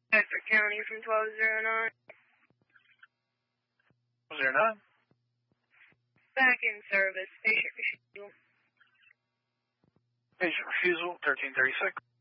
Bedford County from 1209. 09. Back in service. Patient refusal. Patient refusal, 1336.